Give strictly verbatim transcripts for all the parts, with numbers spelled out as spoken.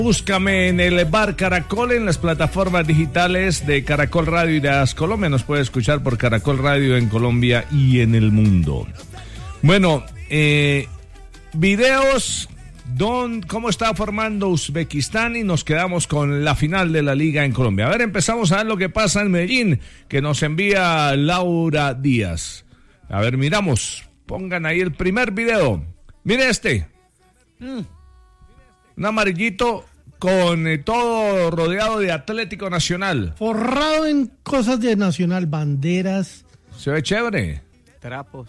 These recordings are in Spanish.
Búscame en el Bar Caracol en las plataformas digitales de Caracol Radio y de As Colombia. Nos puede escuchar por Caracol Radio en Colombia y en el mundo. Bueno, eh, videos, don, cómo está formando Uzbekistán, y nos quedamos con la final de la liga en Colombia. A ver, empezamos a ver lo que pasa en Medellín, que nos envía Laura Díaz. A ver, miramos, pongan ahí el primer video. Mire este. Mm. Un amarillito con eh, todo rodeado de Atlético Nacional. Forrado en cosas de Nacional, banderas. Se ve chévere. Trapos.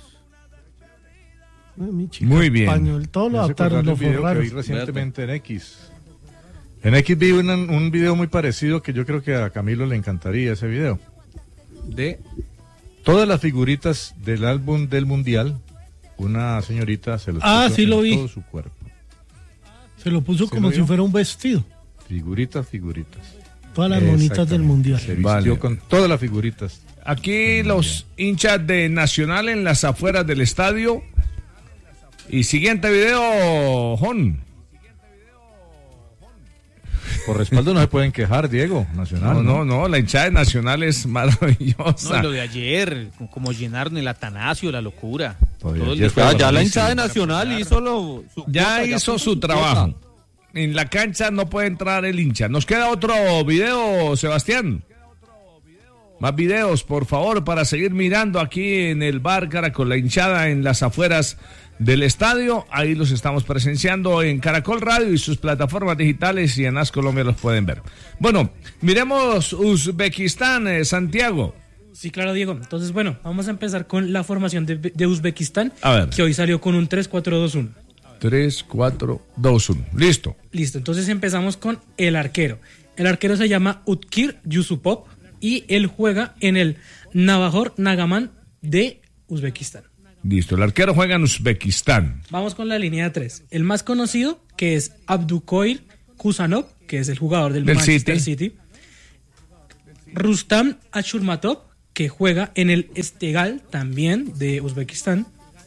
Ay, chica, muy bien. Español, todo lo adaptaron, lo forraron. Vi recientemente en X. En X vi un, un video muy parecido que yo creo que a Camilo le encantaría ese video. De todas las figuritas del álbum del Mundial, una señorita se los ah, puso sí en lo vi. todo su cuerpo. Se lo puso ¿Sí como lo si fuera un vestido. Figuritas, figuritas. Todas las monitas del Mundial. Se vistió vale. con todas las figuritas. Aquí los hinchas de Nacional en las afueras del estadio. Y siguiente video, Jon. Por respaldo no se pueden quejar, Diego. Nacional. No, no, no, la hinchada de Nacional es maravillosa. No, lo de ayer, como llenaron el Atanasio, la locura. Todo el ya, ya la hinchada de Nacional hizo lo, su ya cuota, hizo ya su, su trabajo. En la cancha no puede entrar el hincha. Nos queda otro video, Sebastián. Más videos, por favor, para seguir mirando aquí en el Bar Caracol, la hinchada en las afueras del estadio. Ahí los estamos presenciando en Caracol Radio y sus plataformas digitales, y en As Colombia los pueden ver. Bueno, miremos Uzbekistán, eh, Santiago. Sí, claro, Diego. Entonces, bueno, vamos a empezar con la formación de, de Uzbekistán, a ver. Que hoy salió con un tres cuatro dos uno. tres cuatro dos uno. Listo. Listo. Entonces empezamos con el arquero. El arquero se llama Utkir Yusupov y él juega en el Navajor Nagaman de Uzbekistán. Listo, el arquero juega en Uzbekistán. Vamos con la línea de tres. El más conocido, que es Abdukoir Kusanov, que es el jugador del, del Manchester City. City. Rustam Ashurmatov, que juega en el Esteghlal, también de Uzbekistán.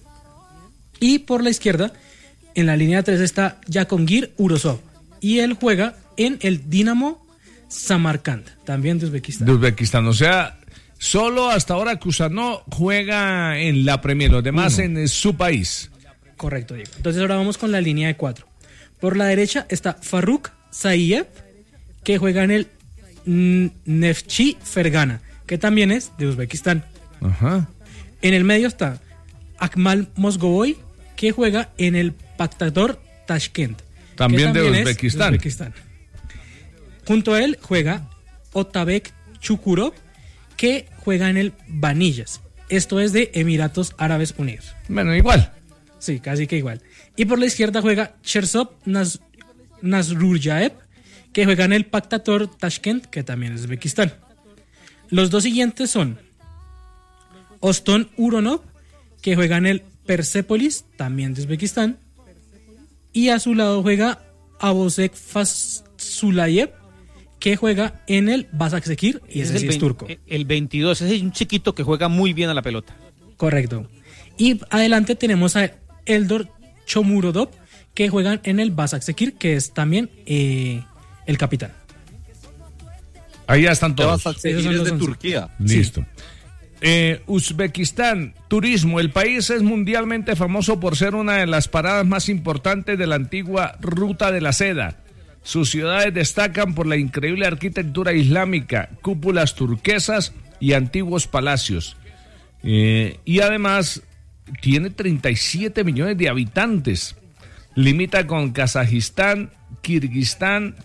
Y por la izquierda, en la línea tres, está Jahongir Urosov. Y él juega en el Dinamo Samarkand, también de Uzbekistán. De Uzbekistán, o sea... Solo hasta ahora Kusanov juega en la Premier, los demás Uno. en su país. Correcto, Diego. Entonces ahora vamos con la línea de cuatro. Por la derecha está Farrukh Saiev, que juega en el Neftchi Fergana, que también es de Uzbekistán. Ajá. En el medio está Akmal Mozgovoy, que juega en el Pakhtar Tashkent, también, también de Uzbekistán. de Uzbekistán. Junto a él juega Otabek Chukurov, que juega en el Vanillas. Esto es de Emiratos Árabes Unidos. Bueno, igual. Sí, casi que igual. Y por la izquierda juega Chersov Naz- Nazrurjaev, que juega en el Pakhtar Tashkent, que también es de Uzbekistán. Los dos siguientes son Oston Uronov, que juega en el Persepolis, también de Uzbekistán. Y a su lado juega Abosek Fasulayev, que juega en el Başakşehir, y ese, ese sí es, es turco. El veintidós, ese es un chiquito que juega muy bien a la pelota. Correcto. Y adelante tenemos a Eldor Shomurodov, que juegan en el Başakşehir, que es también eh, el capitán. Ahí ya están todos. Başakşehir es de Turquía. Listo. Sí. Eh, Uzbekistán, turismo. El país es mundialmente famoso por ser una de las paradas más importantes de la antigua Ruta de la Seda. Sus ciudades destacan por la increíble arquitectura islámica, cúpulas turquesas y antiguos palacios. Eh, y además tiene treinta y siete millones de habitantes. Limita con Kazajistán, Kirguistán,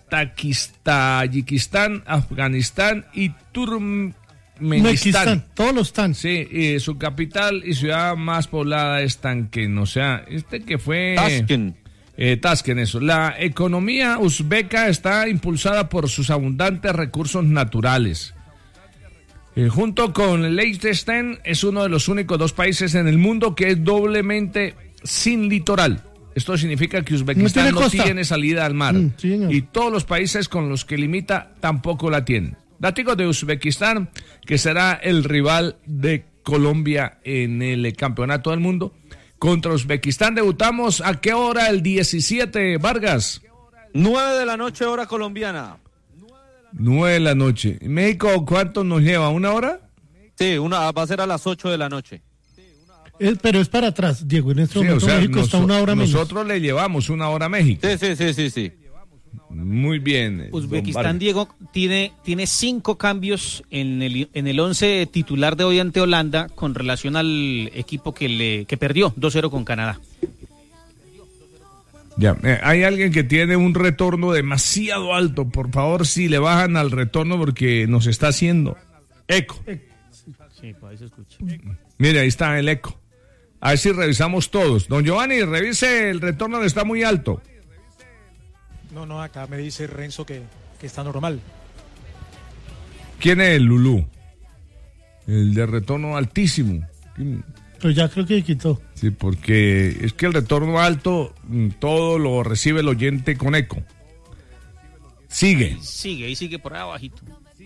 Tayikistán, Afganistán y Turkmenistán. Todos los están. Sí, y su capital y ciudad más poblada es Tashkent. O sea, este que fue... Tashkent. Eh, Tashkent, eso. La economía uzbeca está impulsada por sus abundantes recursos naturales. Eh, junto con Liechtenstein, es uno de los únicos dos países en el mundo que es doblemente sin litoral. Esto significa que Uzbekistán no, no tiene salida al mar. Mm, sí, y todos los países con los que limita tampoco la tienen. Datos de Uzbekistán, que será el rival de Colombia en el Campeonato del Mundo. Contra Uzbekistán debutamos, ¿a qué hora? El diecisiete, Vargas. Nueve de la noche, hora colombiana. Nueve de la noche. ¿México cuánto nos lleva? ¿Una hora? Sí, una, va a ser a las ocho de la noche. Es, pero es para atrás, Diego. En este Sí, momento o sea, México está noso- una hora menos. nosotros le llevamos una hora a México. Sí, sí, sí, sí, sí. Muy bien. Uzbekistán, don Vargas. Diego, tiene, tiene cinco cambios en el, en el once titular de hoy ante Holanda con relación al equipo que, le, que perdió dos cero con Canadá. Ya, eh, hay alguien que tiene un retorno demasiado alto. Por favor, si le bajan al retorno porque nos está haciendo eco. Sí, pues ahí se escucha. Mire, ahí está el eco. A ver si revisamos todos. Don Giovanni, revise el retorno que está muy alto. No, no, acá me dice Renzo que, que está normal. ¿Quién es el Lulú? El de retorno altísimo. ¿Quién? Pero ya creo que quitó. Sí, porque es que el retorno alto mm, todo lo recibe el oyente con eco. Sigue. Sigue, ahí sigue por ahí abajito.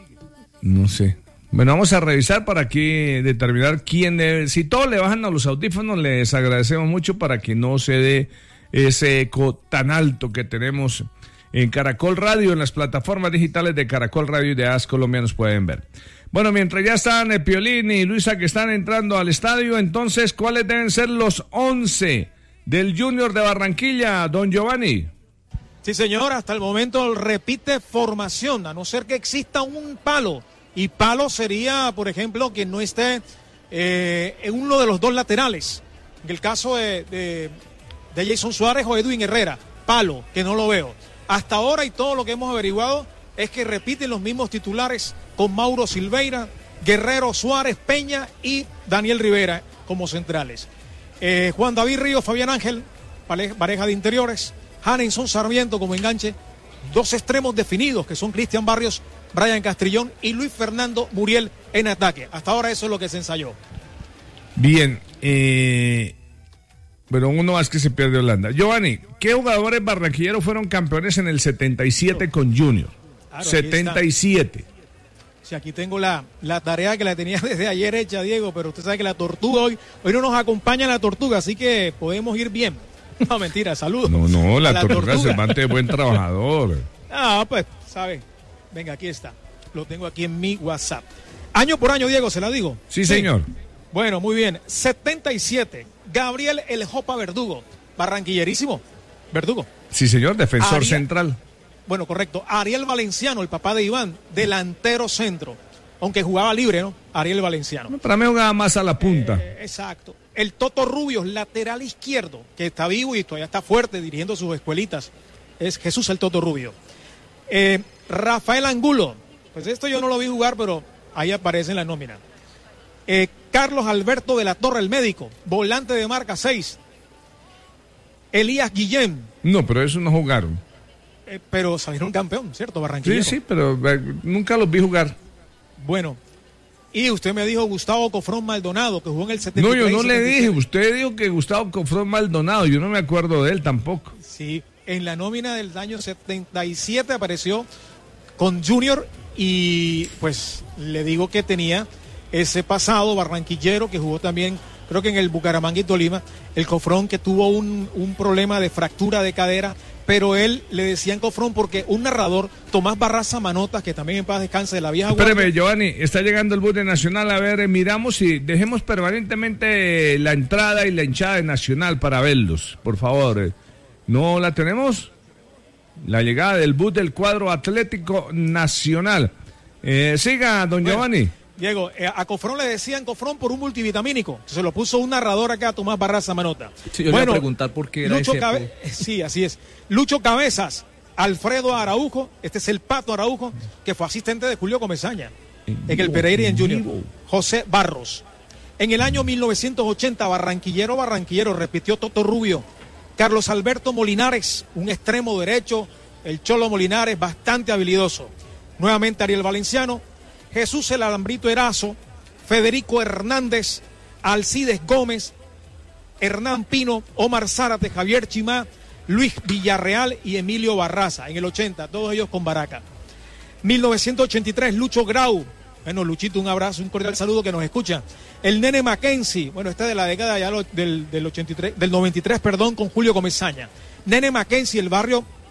No sé. Bueno, vamos a revisar para que determinar quién debe. Si todos le bajan a los audífonos, les agradecemos mucho para que no se dé ese eco tan alto que tenemos en Caracol Radio, en las plataformas digitales de Caracol Radio y de A S Colombia nos pueden ver. Bueno, mientras ya están eh, Piolín y Luisa que están entrando al estadio, entonces, ¿cuáles deben ser los once del Junior de Barranquilla, don Giovanni? Sí, señor, hasta el momento repite formación, a no ser que exista un palo. Y palo sería, por ejemplo, que no esté eh, en uno de los dos laterales. En el caso de, de, de Jason Suárez o Edwin Herrera, palo, que no lo veo. Hasta ahora y todo lo que hemos averiguado es que repiten los mismos titulares con Mauro Silveira, Guerrero, Suárez, Peña y Daniel Rivera como centrales. Eh, Juan David Ríos, Fabián Ángel, pareja de interiores, Hanenson Sarmiento como enganche, dos extremos definidos que son Cristian Barrios, Brian Castrillón y Luis Fernando Muriel en ataque. Hasta ahora eso es lo que se ensayó. Bien, eh, pero uno más que se pierde Holanda. Giovanni, ¿qué jugadores barranquilleros fueron campeones en el setenta y siete con Junior? Claro, aquí setenta y siete. Sí, aquí tengo la, la tarea que la tenía desde ayer hecha, Diego, pero usted sabe que la tortuga hoy, hoy no nos acompaña la tortuga, así que podemos ir bien. No, mentira, saludos. No, no, la, A tortuga Cervantes es buen trabajador. Ah, pues, ¿sabe? Venga, aquí está. Lo tengo aquí en mi WhatsApp. Año por año, Diego, ¿se la digo? Sí, señor. Bueno, muy bien. setenta y siete. Gabriel El Jopa Verdugo. Barranquillerísimo. Verdugo. Sí, señor, defensor Ariel- central. Bueno, correcto. Ariel Valenciano, el papá de Iván, delantero centro. Aunque jugaba libre, ¿no? Ariel Valenciano. Para mí jugaba más a la punta. Eh, exacto. El Toto Rubios, lateral izquierdo, que está vivo y todavía está fuerte dirigiendo sus escuelitas. Es Jesús el Toto Rubio. Eh, Rafael Angulo. Pues esto yo no lo vi jugar, pero ahí aparece en la nómina. Eh, Carlos Alberto de la Torre, el médico, volante de marca seis. Elías Guillén, No, pero eso no jugaron. eh, pero salieron campeón, ¿cierto? Barranquilla. Sí, sí, pero eh, nunca los vi jugar. Bueno, y usted me dijo Gustavo Cofrón Maldonado, que jugó en el setenta y No, tres. yo no le setenta y dije. siete. Usted dijo que Gustavo Cofrón Maldonado. Yo no me acuerdo de él tampoco. Sí, en la nómina del año setenta y siete apareció con Junior y pues le digo que tenía ese pasado barranquillero que jugó también, creo que en el Bucaramanga y Tolima, el Cofrón que tuvo un, un problema de fractura de cadera, pero él le decían Cofrón porque un narrador, Tomás Barraza Manotas, que también en paz descanse de la vieja Espéreme, guardia. Giovanni, está llegando el bus de Nacional. A ver, eh, miramos y dejemos permanentemente la entrada y la hinchada de Nacional para verlos, por favor. eh. ¿No la tenemos? La llegada del bus del cuadro Atlético Nacional. Eh, siga, don Bueno, Giovanni. Diego, eh, a Cofrón le decían Cofrón por un multivitamínico. Se lo puso un narrador acá, Tomás Barraza Manota. Sí, yo le iba a preguntar por qué era Lucho ese Cabe- Sí, así es. Lucho Cabezas, Alfredo Araujo, este es el Pato Araujo, que fue asistente de Julio Comesaña en el Pereira y en Junior. José Barros. En el año mil novecientos ochenta, Barranquillero, Barranquillero, repitió Toto Rubio. Carlos Alberto Molinares, un extremo derecho, el Cholo Molinares, bastante habilidoso. Nuevamente Ariel Valenciano, Jesús el Alambrito Erazo, Federico Hernández, Alcides Gómez, Hernán Pino, Omar Zárate, Javier Chimá, Luis Villarreal y Emilio Barraza. En el ochenta, todos ellos con Baraca. mil novecientos ochenta y tres, Lucho Grau. Bueno, Luchito, un abrazo, un cordial saludo que nos escucha. El Nene Mackenzie, bueno, este de la década ya lo- del, del, ochenta y tres, del noventa y tres, perdón, con Julio Comesaña. Nene Mackenzie, el barrio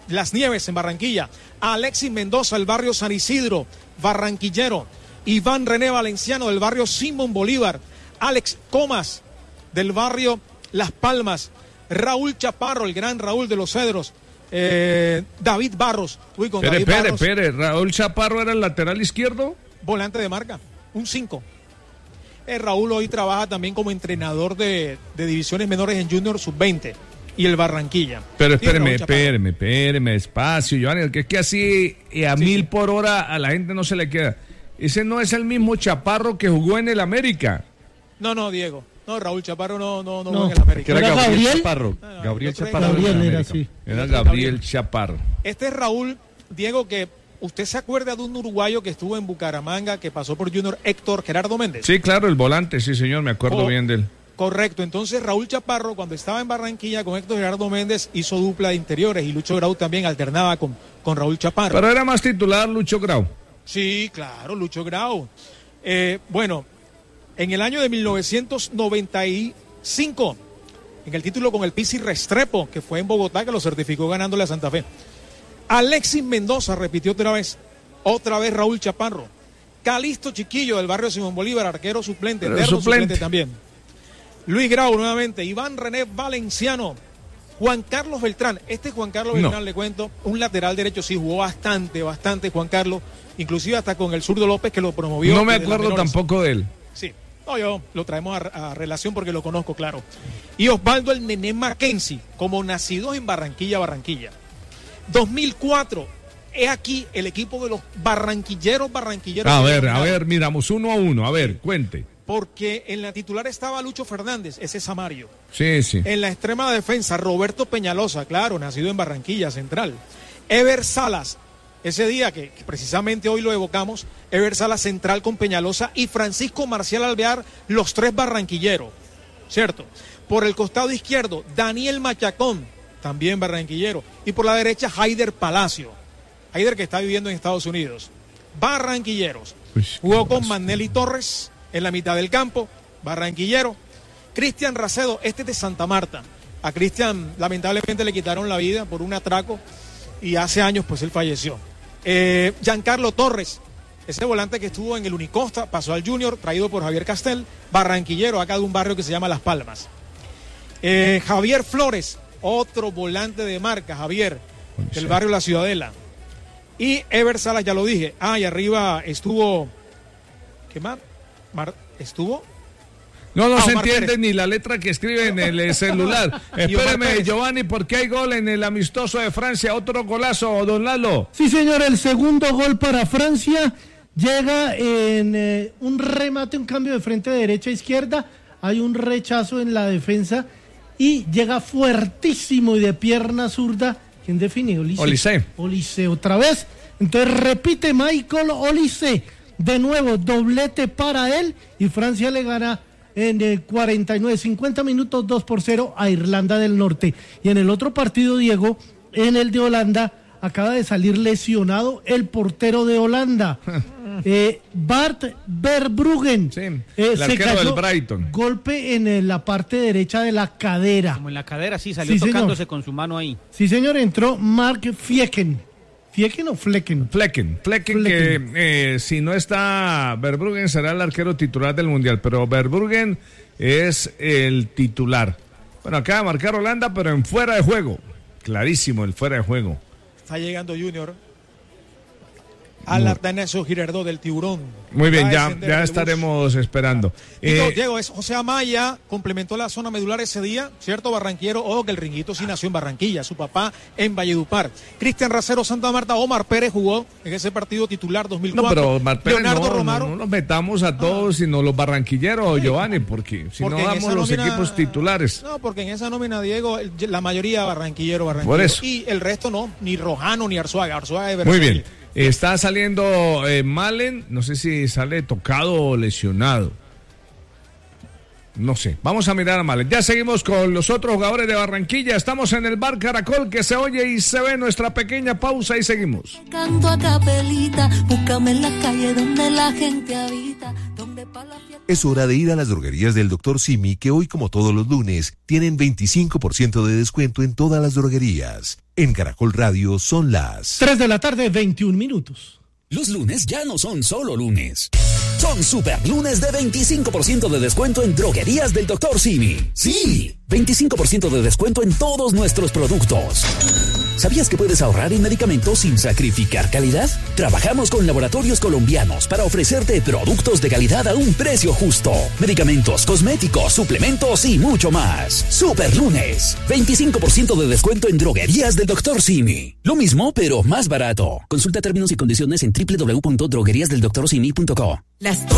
Las Nieves en Barranquilla, Alexis Mendoza del barrio San Isidro, barranquillero, Iván René Valenciano del barrio Simón Bolívar, Alex Comas del barrio Las Palmas, Raúl Chaparro, el gran Raúl de los Cedros, eh, David Barros. Uy, con Pere, David pere, Barros, pere, Raúl Chaparro era el lateral izquierdo. volante de marca, un cinco. Eh, Raúl hoy trabaja también como entrenador de, de divisiones menores en Junior sub veinte y el Barranquilla. Pero Sí, espéreme, Raúl Chaparro. espéreme, espéreme, despacio, Giovanni, que es que así eh, a Sí, mil sí. por hora a la gente no se le queda. Ese no es el mismo Chaparro que jugó en el América. No, no, Diego. No, Raúl Chaparro no, no, no, No. juega en el América. Que era ¿Era Gabriel, Gabriel? Chaparro. Ah, Gabriel yo creo que Chaparro. Gabriel de era América. así. Era Otro Gabriel Gabriel. Chaparro. Este es Raúl, Diego, que usted se acuerda de un uruguayo que estuvo en Bucaramanga, que pasó por Junior, Héctor Gerardo Méndez. Sí, claro, el volante, sí, señor, me acuerdo Oh. bien de él. Correcto, entonces Raúl Chaparro, cuando estaba en Barranquilla con Héctor Gerardo Méndez, hizo dupla de interiores y Lucho Grau también alternaba con, con Raúl Chaparro. Pero era más titular Lucho Grau. Sí, claro, Lucho Grau. Eh, bueno, en el año de mil novecientos noventa y cinco, en el título con el Pizzi Restrepo, que fue en Bogotá, que lo certificó ganándole a Santa Fe. Alexis Mendoza repitió otra vez, otra vez Raúl Chaparro. Calixto Chiquillo del barrio Simón Bolívar, arquero suplente, Pero eterno suplente. suplente también. Luis Grau nuevamente, Iván René Valenciano, Juan Carlos Beltrán. Este Juan Carlos No. Beltrán, le cuento, un lateral derecho, sí, jugó bastante, bastante Juan Carlos, inclusive hasta con el zurdo López que lo promovió. No me desde las acuerdo menores. tampoco de él. Sí, no, yo lo traemos a, a relación porque lo conozco, claro. Y Osvaldo el Nené Mackenzie, como nacidos en Barranquilla, Barranquilla. dos mil cuatro, he aquí el equipo de los barranquilleros, barranquilleros. A que ver, a ganaron. ver, miramos uno a uno. A ver, cuente. Porque en la titular estaba Lucho Fernández, ese es Samario. Sí, sí. En la extrema defensa, Roberto Peñalosa, claro, nacido en Barranquilla Central. Ever Salas, ese día que, que precisamente hoy lo evocamos, Ever Salas central con Peñalosa y Francisco Marcial Alvear, los tres barranquilleros, ¿cierto? Por el costado izquierdo, Daniel Machacón, también barranquillero. Y por la derecha, Haider Palacio. Haider que está viviendo en Estados Unidos. Barranquilleros. Uy, Jugó qué con Manelli Torres en la mitad del campo, barranquillero. Cristian Racedo, este es de Santa Marta. A Cristian lamentablemente le quitaron la vida por un atraco y hace años pues él falleció. Eh, Giancarlo Torres, ese volante que estuvo en el Unicosta, pasó al Junior, traído por Javier Castel, barranquillero acá de un barrio que se llama Las Palmas. Eh, Javier Flores, otro volante de marca, Javier, del barrio La Ciudadela. Y Ever Salas, ya lo dije. Ah, y arriba estuvo... ¿Qué más? Mar- ¿Estuvo? No, no Ah, se Omar entiende Pérez. ni la letra que escribe en el eh, celular. Omar Espéreme, Pérez. Giovanni, porque hay gol en el amistoso de Francia. Otro golazo, don Lalo. Sí, señor, el segundo gol para Francia llega en eh, un remate, un cambio de frente de derecha a izquierda. Hay un rechazo en la defensa y llega fuertísimo y de pierna zurda. ¿Quién define? Olise. Olise. Olise otra vez. Entonces repite Michael Olise. De nuevo, doblete para él y Francia le gana en el cuarenta y nueve, cincuenta minutos, dos por cero a Irlanda del Norte. Y en el otro partido, Diego, en el de Holanda, acaba de salir lesionado el portero de Holanda, eh, Bart Verbruggen. Sí, Eh, el se arquero cayó, del Brighton. golpe en eh, la parte derecha de la cadera. Como en la cadera, sí, salió Sí, señor. tocándose con su mano ahí. Sí, señor, entró Mark Flecken. ¿Flecken o Flecken? Flecken, Flecken, Flecken. que eh, si no está Verbruggen será el arquero titular del Mundial, pero Verbruggen es el titular. Bueno, acaba de marcar Holanda, pero en fuera de juego. Clarísimo, el fuera de juego. Está llegando Junior. Al Atanasio Girardot del Tiburón. Muy bien, Va a ya, descender ya del estaremos esperando. Digo, Eh, Diego, es José Amaya, complementó la zona medular ese día, ¿cierto? Barranquero, ojo que el Ringuito sí nació en Barranquilla, su papá en Valledupar. Cristian Racero, Santa Marta, Omar Pérez jugó en ese partido titular dos mil cuatro. no, pero Mar Pérez, Leonardo no, Romaro. no, no nos metamos a todos, sino los barranquilleros, Giovanni, porque si Porque no en damos esa los nómina- equipos titulares. No, porque en esa nómina, Diego, el- la mayoría barranquillero, barranquillero. Por eso. Y el resto no, ni Rojano ni Arzuaga. Arzuaga de Muy Veracruz. bien. Está saliendo eh, Malen, no sé si sale tocado o lesionado. No sé, vamos a mirar a Malen. Ya seguimos con los otros jugadores de Barranquilla. Estamos en el bar Caracol, que se oye y se ve. Nuestra pequeña pausa y seguimos. Canto a capelita, búscame en la calle donde la gente habita, donde pa' la fiesta Es hora de ir a las droguerías del doctor Simi, que hoy, como todos los lunes, tienen veinticinco por ciento de descuento en todas las droguerías. En Caracol Radio son las tres de la tarde, veintiún minutos. Los lunes ya no son solo lunes. Son super lunes de veinticinco por ciento de descuento en droguerías del doctor Simi. Sí, veinticinco por ciento de descuento en todos nuestros productos. ¿Sabías que puedes ahorrar en medicamentos sin sacrificar calidad? Trabajamos con laboratorios colombianos para ofrecerte productos de calidad a un precio justo. Medicamentos, cosméticos, suplementos y mucho más. Super lunes, veinticinco por ciento de descuento en droguerías del doctor Simi. Lo mismo, pero más barato. Consulta términos y condiciones en doble u doble u doble u punto droguerías del doctor simi punto co. Las